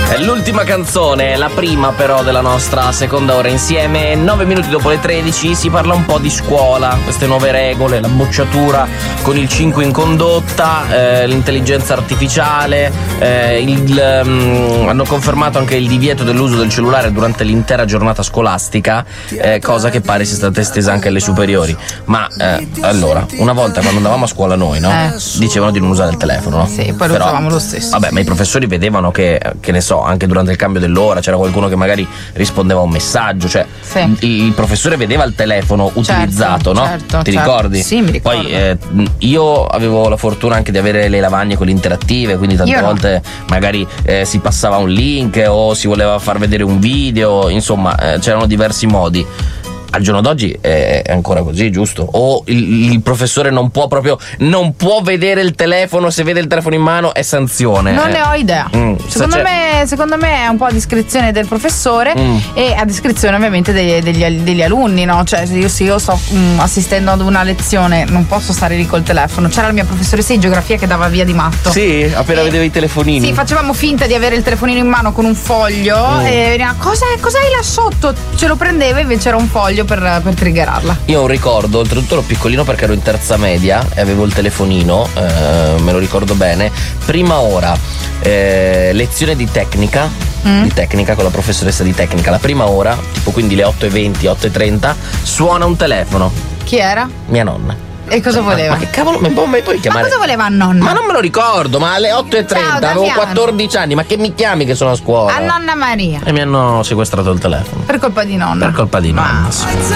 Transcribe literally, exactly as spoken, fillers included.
È l'ultima canzone, la prima però della nostra seconda ora insieme. Nove minuti dopo le tredici si parla un po' di scuola, queste nuove regole, la bocciatura con il cinque in condotta, eh, l'intelligenza artificiale, eh, il, um, hanno confermato anche il divieto dell'uso del cellulare durante l'intera giornata scolastica, eh, cosa che pare sia stata estesa anche alle superiori. Ma eh, allora, una volta quando andavamo a scuola noi, no? Eh. Dicevano di non usare il telefono, no? Sì, poi lo Però, usavamo lo stesso. Vabbè, ma i professori vedevano che, che ne so, anche durante il cambio dell'ora c'era qualcuno che magari rispondeva a un messaggio, cioè Sì. il, il professore vedeva il telefono utilizzato, no? certo, Ti certo. ricordi? Sì, mi ricordo. Poi eh, io avevo la fortuna anche di avere le lavagne quelle interattive, quindi tante Io no. volte magari eh, si passava un link o si voleva far vedere un video, insomma eh, c'erano diversi modi. Al giorno d'oggi è ancora così, giusto? O il, il professore non può proprio non può vedere il telefono, se vede il telefono in mano è sanzione. Non eh. ne ho idea. Mm, Secondo se c'è- me, secondo me è un po' a discrezione del professore Mm. e a discrezione ovviamente degli, degli- degli alunni, no? Cioè, se io, se io sto mm, assistendo ad una lezione, non posso stare lì col telefono. C'era la mia professoressa di geografia che dava via di matto. Sì, appena Eh, vedeva i telefonini. Sì, facevamo finta di avere il telefonino in mano con un foglio Mm. e veniva, cosa, cosa hai là sotto? Ce lo prendeva e invece era un foglio per, per triggerarla. Io ho un ricordo, oltretutto ero piccolino perché ero in terza media e avevo il telefonino, eh, me lo ricordo bene. Prima ora, eh, lezione di tecnica, Mm. di tecnica con la professoressa di tecnica. La prima ora, tipo quindi le otto e venti, otto e trenta, suona un telefono. Chi era? Mia nonna. E cosa voleva? Ma che cavolo, mi puoi, mi puoi Ma chiamare? cosa voleva a nonna? Ma non me lo ricordo, ma alle otto e trenta Ciao, avevo Damiano. quattordici anni, ma che mi chiami che sono a scuola? A nonna Maria. E mi hanno sequestrato il telefono. Per colpa di nonna. Per colpa di nonna, Ma- sì.